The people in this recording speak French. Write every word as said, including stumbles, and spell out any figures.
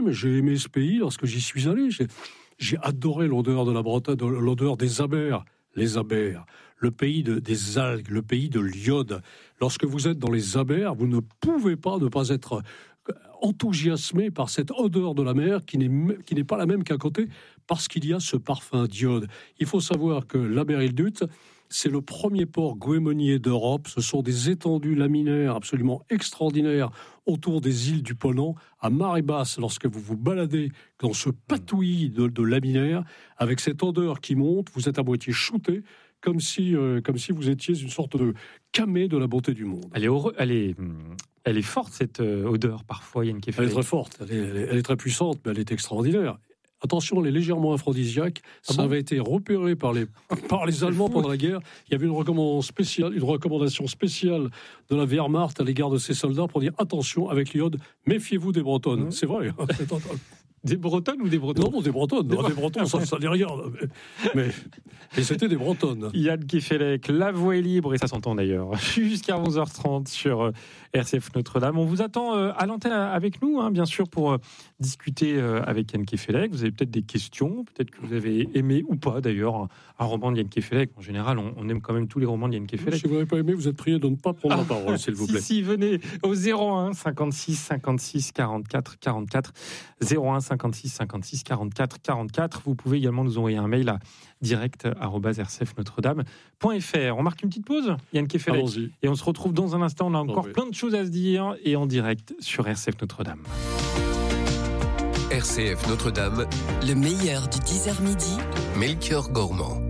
mais j'ai aimé ce pays lorsque j'y suis allé. J'ai, j'ai adoré l'odeur de la Bretagne, de, l'odeur des abers, les abers, le pays de, des algues, le pays de l'iode. Lorsque vous êtes dans les abers, vous ne pouvez pas ne pas être enthousiasmé par cette odeur de la mer qui n'est, qui n'est pas la même qu'à côté, parce qu'il y a ce parfum d'iode. Il faut savoir que l'Aberilduth, c'est le premier port goémonier d'Europe. Ce sont des étendues laminaires absolument extraordinaires autour des îles du Ponant, à marée basse, lorsque vous vous baladez dans ce patouillis de, de laminaires, avec cette odeur qui monte, vous êtes à moitié shooté, comme si, euh, comme si vous étiez une sorte de camée de la beauté du monde. Elle est, heureux, elle est, elle est forte, cette euh, odeur, parfois, Yann Kefelec. Elle est très forte, elle est, elle est, elle est très puissante, mais elle est extraordinaire. Attention, elle est légèrement aphrodisiaque. Ah ça bon avait été repéré par les, par les Allemands pendant la guerre. Il y avait une recommandation spéciale, une recommandation spéciale de la Wehrmacht à l'égard de ses soldats pour dire attention, avec l'iode, méfiez-vous des Bretonnes. Mmh. C'est vrai. Des Bretonnes ou des Bretons ? Non, non, des Bretonnes. Des, non, des Bretons, ça ne dit rien. Mais, mais c'était des Bretonnes. Yann Kefelec, la voix est libre, et ça s'entend d'ailleurs, jusqu'à onze heures trente sur R C F Notre-Dame. On vous attend à l'antenne avec nous, hein, bien sûr, pour discuter avec Yann Kefelec. Vous avez peut-être des questions, peut-être que vous avez aimé ou pas d'ailleurs un roman de Yann Kefelec. En général, on, on aime quand même tous les romans de Yann Kefelec. Si vous n'avez pas aimé, vous êtes prié de ne pas prendre ah, la parole, s'il vous plaît. Si, si, venez au zéro un cinquante-six cinquante-six quarante-quatre quarante-quatre. zéro un cinquante-six cinquante-six quarante-quatre quarante-quatre. Vous pouvez également nous envoyer un mail à direct arobase r c f notre dame point f r. On marque une petite pause, Yann Kefelec. Allons-y. Et on se retrouve dans un instant. On a encore oh, oui. plein de choses à se dire et en direct sur R C F Notre-Dame. R C F Notre-Dame, le meilleur du dix heures midi, Melchior Gormand.